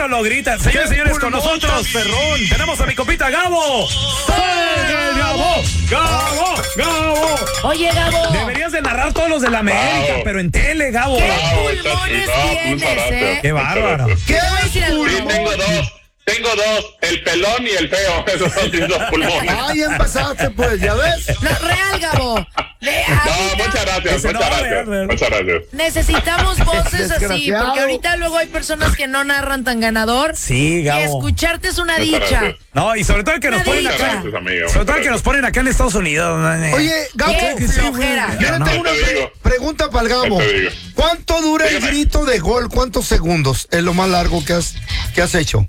lo grita. Señores, señores, con nosotros, perrón. Tenemos a mi compita Gabo. ¡Gabo! ¡Gabo! ¡Gabo! Oye, Gabo. Deberías de narrar todos los de la América, pero en tele, Gabo. ¿Qué pulmones tienes, ¡Qué bárbaro! ¿Qué va a decir algo? Sí, tengo dos, el pelón y el feo, esos son mis dos pulmones. Ay, empezaste pues, ¿ya ves? No, real, Gabo. No, muchas gracias. Necesitamos voces así, Desgraciado. porque ahorita luego hay personas que no narran tan ganador. Sí, Gabo. Y escucharte es una Muchas dicha. gracias. No, y sobre todo el que nos Una ponen dicha. acá. Gracias, amigo. Sobre todo el que nos ponen acá en Estados Unidos. Oye, Gabo, Qué flojera. yo le tengo una pregunta para el Gabo. Te digo. ¿Cuánto dura el Dígame. grito de gol? ¿Cuántos segundos es lo más largo que has hecho?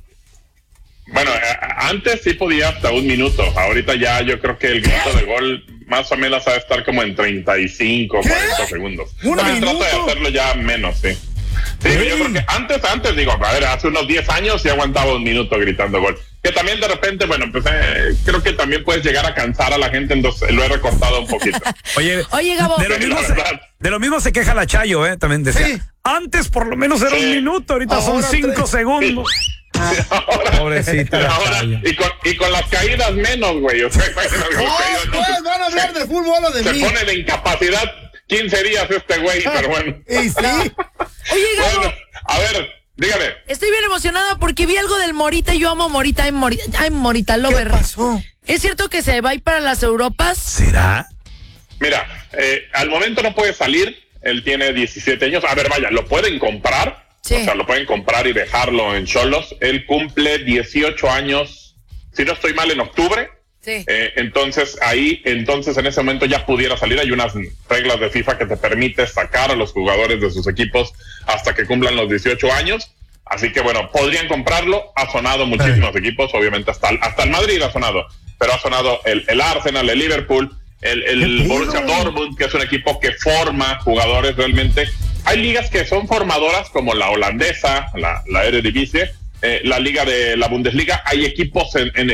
Bueno, antes sí podía hasta 1 minuto. Ahorita ya yo creo que el grito de gol más o menos va a estar como en 35, 40 segundos. ¿Un Trato minuto? de hacerlo ya menos, sí. Sí, yo creo que antes digo, a ver, hace unos 10 años sí aguantaba 1 minuto gritando gol. Que también de repente, bueno, pues creo que también puedes llegar a cansar a la gente, entonces lo he recortado un poquito. Oye, Gabo. de lo mismo se queja la Chayo, también decía. Sí. Antes por lo menos era 1 minuto, ahorita son Ahora 5 3. segundos. Ahora, Pobrecita la ahora, Chayo. y con las caídas menos, güey. O sea, imagínate, con las caídas, Pues van a hablar de fútbol o de se mí. pone de incapacidad 15 días este güey, pero bueno. Y sí. Oye, Gabo. Bueno, a ver, dígame. Estoy bien emocionada porque vi algo del Morita y yo amo Morita. I'm Morita ¿Qué Lover. pasó? ¿Es cierto que se va a ir para las Europas? ¿Será? Mira, al momento no puede salir. Él tiene 17 años. A ver, vaya, lo pueden comprar. Sí. O sea, lo pueden comprar y dejarlo en Xolos. Él cumple 18 años, si no estoy mal, en octubre. Sí. Entonces en ese momento ya pudiera salir. Hay unas reglas de FIFA que te permite sacar a los jugadores de sus equipos hasta que cumplan los 18 años. Así que bueno, podrían comprarlo. Ha sonado muchísimos equipos, obviamente hasta el Madrid ha sonado, pero ha sonado el Arsenal, el Liverpool, el Borussia Dortmund, que es un equipo que forma jugadores realmente. Hay ligas que son formadoras como la holandesa, la Eredivisie, la liga de la Bundesliga. Hay equipos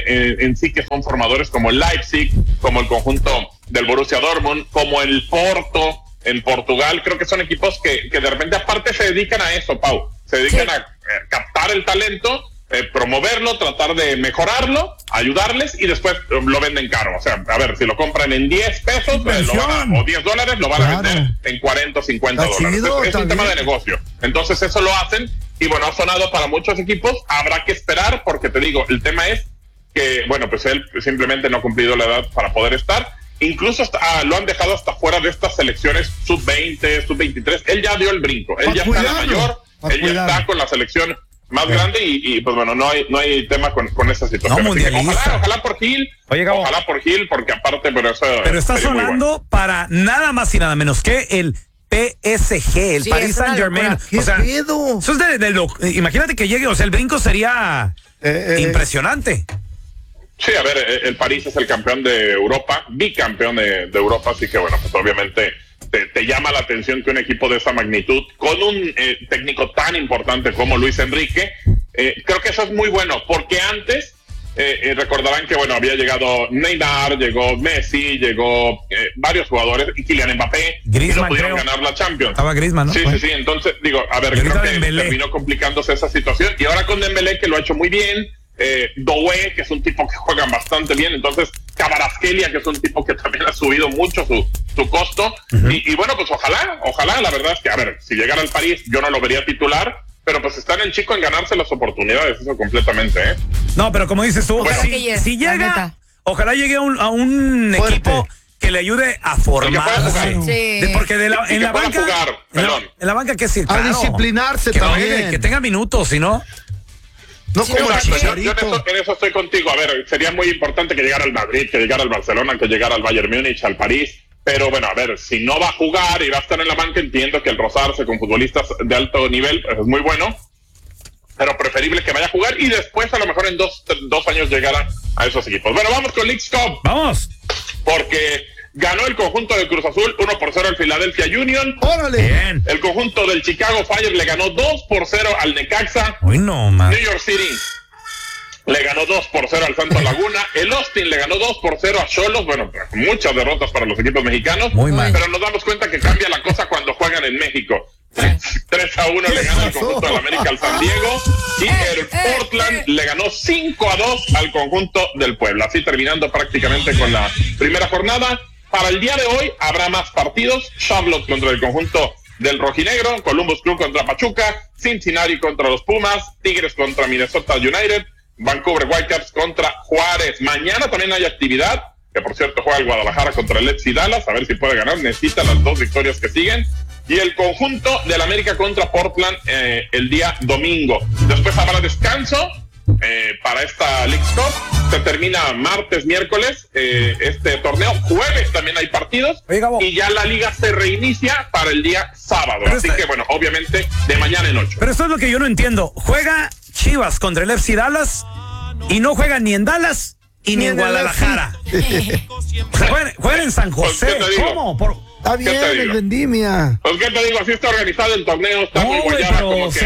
en sí que son formadores como el Leipzig, como el conjunto del Borussia Dortmund, como el Porto en Portugal. Creo que son equipos que de repente aparte se dedican a eso, Pau. Se dedican a captar el talento, promoverlo, tratar de mejorarlo, ayudarles y después lo venden caro. O sea, a ver, si lo compran en 10 pesos o $10, lo van a vender en 40 o 50 Está dólares. chido, Es está un tema bien. de negocio. Entonces eso lo hacen y bueno, ha sonado para muchos equipos. Habrá que esperar porque te digo, el tema es que, bueno, pues él simplemente no ha cumplido la edad para poder estar. Incluso lo han dejado hasta fuera de estas selecciones sub-20, sub-23. Él ya dio el brinco. Él ya está la mayor. Él ya está con la selección más grande y pues bueno, no hay tema con esa situación. No, Así que mundialista. ojalá por Gil. Oye, Gabo. Ojalá por Gil, porque aparte, pero eso. Pero está sería muy sonando bueno. para nada más y nada menos que el PSG, el Sí, Paris es una Saint-Germain. locura. ¿Qué O sea, pedo? eso es imagínate que llegue, o sea, el brinco sería impresionante. Sí, a ver, el París es el campeón de Europa, bicampeón de Europa, así que bueno, pues obviamente te llama la atención que un equipo de esa magnitud, con un técnico tan importante como Luis Enrique, creo que eso es muy bueno, porque antes recordarán que bueno, había llegado Neymar, llegó Messi, llegó varios jugadores, y Kylian Mbappé, Griezmann, y no pudieron creo. ganar la Champions. Estaba Griezmann, ¿no? Sí, Bueno. sí, entonces digo, a ver, Y ahorita creo que Dembélé. terminó complicándose esa situación, y ahora con Dembélé, que lo ha hecho muy bien, Doué, que es un tipo que juega bastante bien, entonces Kvaratskhelia, que es un tipo que también ha subido mucho su costo, y bueno, pues ojalá, la verdad es que, a ver, si llegara al París, yo no lo vería titular, pero pues está en el chico en ganarse las oportunidades, eso completamente, No, pero como dices tú, Ojalá que llegue, si la llega, neta. ojalá llegue a un Fuerte. equipo que le ayude a formarse. jugar. Sí. Porque en Y la que pueda banca, jugar, en la banca, ¿qué decir? A Claro, disciplinarse que también. juegue, que tenga minutos, si no. No Sí, como no, el Exacto, yo Chicharito. en eso estoy contigo. A ver, sería muy importante que llegara al Madrid, que llegara al Barcelona, que llegara al Bayern Múnich, al París. Pero bueno, a ver, si no va a jugar y va a estar en la banca, entiendo que el rozarse con futbolistas de alto nivel es muy bueno. Pero preferible que vaya a jugar y después a lo mejor en dos años llegara a esos equipos. Bueno, vamos con Leagues Cup, Vamos. porque ganó el conjunto del Cruz Azul 1-0 al Philadelphia Union. Órale. Bien. El conjunto del Chicago Fire le ganó 2-0 al Necaxa. Uy, no, man. New York City le ganó 2-0 al Santos Laguna. El Austin le ganó 2-0 a Xolos. Bueno, muchas derrotas para los equipos mexicanos. Muy mal. Pero nos damos cuenta que cambia la cosa cuando juegan en México. 3-1 le gana el conjunto del América al San Diego. Y el Portland le ganó 5-2 al conjunto del Puebla. Así terminando prácticamente con la primera jornada. Para el día de hoy habrá más partidos. Charlotte contra el conjunto del Rojinegro, Columbus Crew contra Pachuca, Cincinnati contra los Pumas, Tigres contra Minnesota United, Vancouver Whitecaps contra Juárez. Mañana también hay actividad, que por cierto juega el Guadalajara contra el FC Dallas, a ver si puede ganar, necesita las 2 victorias que siguen. Y el conjunto del América contra Portland el día domingo. Después habrá descanso para esta Leagues Cup. Se termina martes, miércoles este torneo. Jueves también hay partidos. Y ya la liga se reinicia para el día sábado. Así que bueno, obviamente de mañana en 8. Pero esto es lo que yo no entiendo. Juega Chivas contra el FC Dallas y no juegan ni en Dallas y ni en Guadalajara. O sea, juegan en San José. ¿Cómo? Está bien, el Vendimia. Pues qué te digo, así está organizado el torneo, está muy guayaba,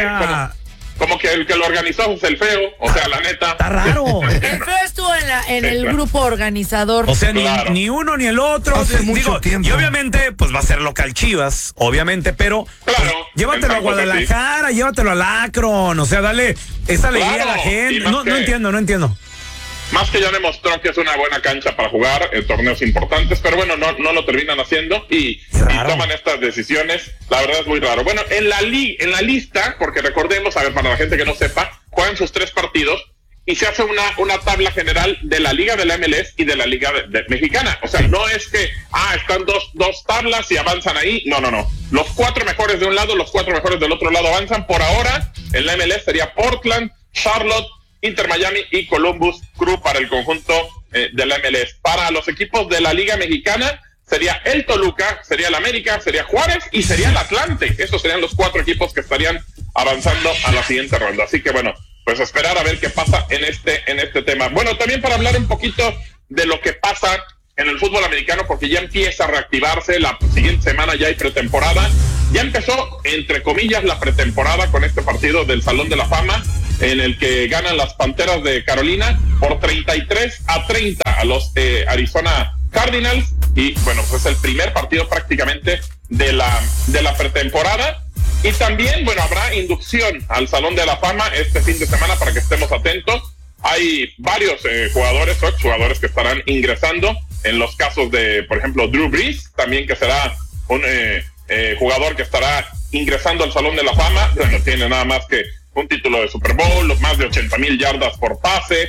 como que el que lo organizó es el feo, o sea, la neta. Está raro. El feo estuvo en el grupo organizador. O sea, ni uno ni el otro. Hace mucho tiempo. Y obviamente, pues va a ser local Chivas, obviamente, pero claro, pues, llévatelo a Guadalajara, llévatelo a Akron, o sea, dale esa alegría a la gente. No entiendo. Más que ya demostró que es una buena cancha para jugar en torneos importantes, pero bueno, no lo terminan haciendo y toman estas decisiones. La verdad es muy raro. Bueno, en la lista, porque recordemos, a ver, para la gente que no sepa, juegan sus 3 partidos y se hace una tabla general de la Liga de la MLS y de la Liga Mexicana. O sea, no es que, están dos tablas y avanzan ahí. No. Los 4 mejores de un lado, los 4 mejores del otro lado avanzan. Por ahora, en la MLS sería Portland, Charlotte, Inter Miami y Columbus Crew para el conjunto de la MLS. Para los equipos de la Liga Mexicana sería el Toluca, sería el América, sería Juárez y sería el Atlante. Esos serían los 4 equipos que estarían avanzando a la siguiente ronda. Así que bueno, pues esperar a ver qué pasa en este tema. Bueno, también para hablar un poquito de lo que pasa en el fútbol americano, porque ya empieza a reactivarse, la siguiente semana ya hay pretemporada. Ya empezó, entre comillas, la pretemporada con este partido del Salón de la Fama, en el que ganan las Panteras de Carolina por 33-30 a los Arizona Cardinals. Y bueno, pues es el primer partido prácticamente de la pretemporada. Y también, bueno, habrá inducción al Salón de la Fama este fin de semana para que estemos atentos. Hay varios jugadores o exjugadores que estarán ingresando, en los casos de, por ejemplo, Drew Brees, también que será un jugador que estará ingresando al Salón de la Fama. Bueno, tiene nada más que un título de Super Bowl, más de 80,000 yardas por pase,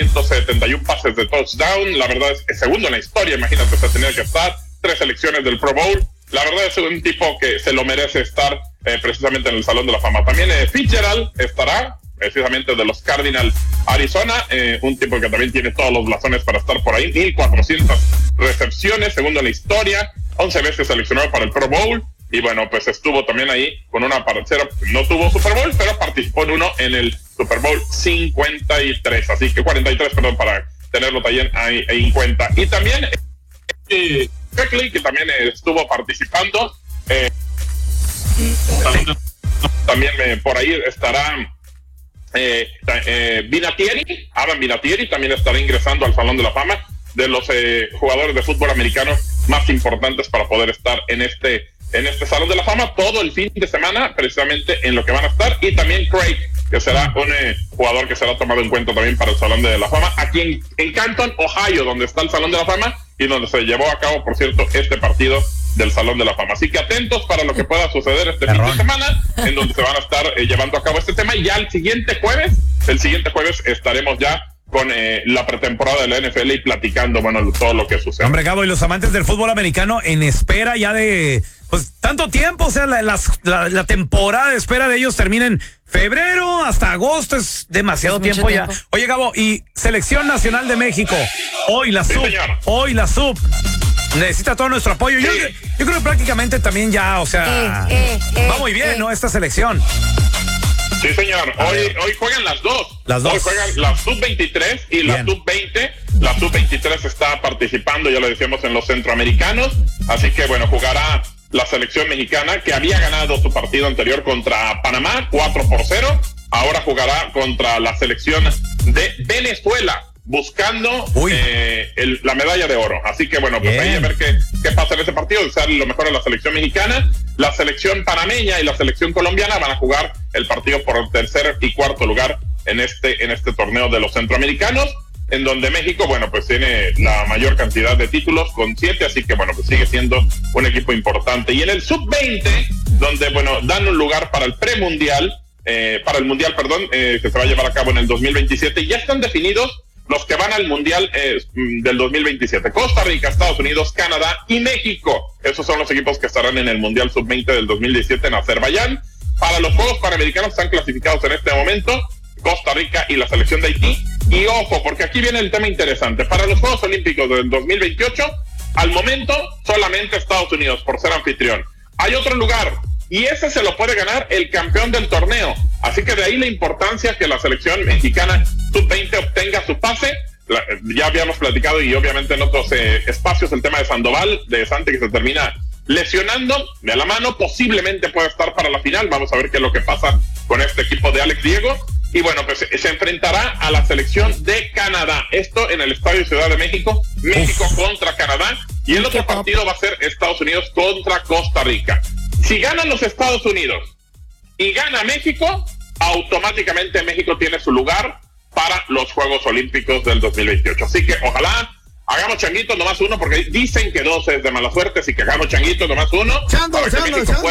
571 pases de touchdown. La verdad es segundo en la historia, imagínate, se tenía que estar 3 selecciones del Pro Bowl. La verdad es un tipo que se lo merece estar precisamente en el Salón de la Fama. También Fitzgerald estará precisamente de los Cardinals Arizona, un tipo que también tiene todos los blasones para estar por ahí, 1,400 recepciones, segundo en la historia, 11 veces seleccionado para el Pro Bowl. Y bueno, pues estuvo también ahí con una parcera, no tuvo Super Bowl, pero participó en uno en el Super Bowl 53, así que 43, perdón, para tenerlo también ahí en cuenta. Y también Beckley, que también estuvo participando, también por ahí estará Vinatieri, Adam Vinatieri, también estará ingresando al Salón de la Fama, de los jugadores de fútbol americano más importantes para poder estar en este Salón de la Fama todo el fin de semana, precisamente en lo que van a estar. Y también Craig, que será un jugador que será tomado en cuenta también para el Salón de la Fama, aquí en Canton, Ohio, donde está el Salón de la Fama y donde se llevó a cabo, por cierto, este partido del Salón de la Fama. Así que atentos para lo que pueda suceder este fin de semana, en donde se van a estar llevando a cabo este tema. Y ya el siguiente jueves estaremos ya con la pretemporada de la NFL y platicando, bueno, todo lo que sucede. Hombre, Gabo, y los amantes del fútbol americano en espera ya de, pues, tanto tiempo, o sea, la temporada de espera de ellos termina en febrero hasta agosto, es demasiado tiempo ya. Oye, Gabo, y Selección Nacional de México, hoy la sub, necesita todo nuestro apoyo. Sí. Yo creo que prácticamente también ya, o sea, va muy bien, ¿no? Esta selección. Sí, señor. Hoy juegan las dos. Hoy juegan la sub-23 y la sub-20. La sub-23 está participando, ya lo decíamos, en los centroamericanos. Así que, bueno, jugará la selección mexicana, que había ganado su partido anterior contra Panamá, 4-0. Ahora jugará contra la selección de Venezuela, buscando la medalla de oro. Así que, bueno, pues ahí a ver qué pasa en ese partido, desearle lo mejor a la selección mexicana. La selección panameña y la selección colombiana van a jugar el partido por el tercer y cuarto lugar en este torneo de los centroamericanos, en donde México, bueno, pues tiene la mayor cantidad de títulos con 7, así que bueno, pues sigue siendo un equipo importante. Y en el sub-20, donde, bueno, dan un lugar para el premundial, para el mundial, que se va a llevar a cabo en el 2027, y ya están definidos los que van al mundial del 2027. Costa Rica, Estados Unidos, Canadá y México. Esos son los equipos que estarán en el mundial sub-20 del 2017 en Azerbaiyán. Para los Juegos Panamericanos están clasificados en este momento Costa Rica y la selección de Haití. Y ojo, porque aquí viene el tema interesante. Para los Juegos Olímpicos del 2028, al momento solamente Estados Unidos, por ser anfitrión. Hay otro lugar, y ese se lo puede ganar el campeón del torneo. Así que de ahí la importancia que la selección mexicana sub-20 obtenga su pase. Ya habíamos platicado, y obviamente en otros espacios, el tema de Sandoval, de Santi, que se termina lesionando de la mano, posiblemente pueda estar para la final. Vamos a ver qué es lo que pasa con este equipo de Alex Diego. Y bueno, pues se enfrentará a la selección de Canadá. Esto en el Estadio Ciudad de México. México contra Canadá. Y el otro partido va a ser Estados Unidos contra Costa Rica. Si ganan los Estados Unidos y gana México, automáticamente México tiene su lugar para los Juegos Olímpicos del 2028. Así que ojalá hagamos changuitos nomás uno, porque dicen que 2 es de mala suerte, así que hagamos changuitos nomás uno, para que México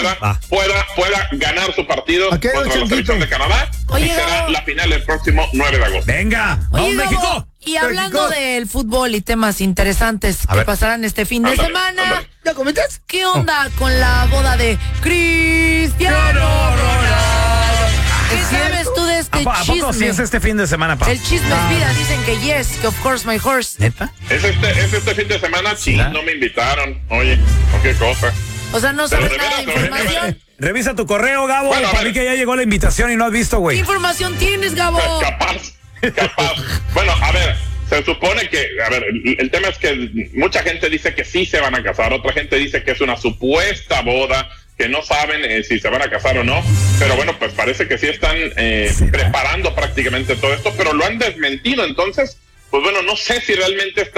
pueda ganar su partido contra la selección de Canadá. Y será la final el próximo 9 de agosto. Venga, vamos México. Y hablando del fútbol y temas interesantes que pasarán este fin de semana, ¿ya comentas? ¿Qué onda con la boda de Cristiano Ronaldo? ¿Qué sabes tú de este chisme? ¿A poco sí es este fin de semana, pa? El chisme es vida, dicen que yes, que of course my horse. ¿Neta? ¿Es este fin de semana? Sí, no me invitaron. Oye, qué cosa. O sea, no sabes nada de información. Revisa tu correo, Gabo. Bueno, para mí que ya llegó la invitación y no has visto, güey. ¿Qué información tienes, Gabo? Capaz. Bueno, a ver, se supone que, el tema es que mucha gente dice que sí se van a casar, otra gente dice que es una supuesta boda, que no saben si se van a casar o no, pero bueno, pues parece que sí están preparando prácticamente todo esto, pero lo han desmentido. Entonces, pues bueno, no sé si realmente está